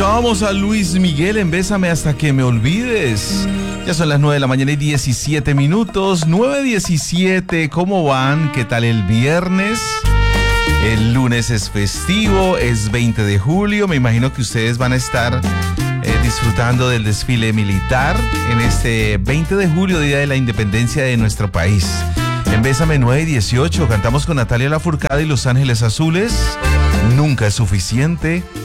Escuchábamos a Luis Miguel en Bésame hasta que me olvides. Ya son las 9 de la mañana y 17 minutos. 9:17, ¿cómo van? ¿Qué tal el viernes? El lunes es festivo, es 20 de julio. Me imagino que ustedes van a estar disfrutando del desfile militar en este 20 de julio, Día de la Independencia de nuestro país. En Bésame 9:18 cantamos con Natalia Lafourcade y Los Ángeles Azules. Nunca es suficiente.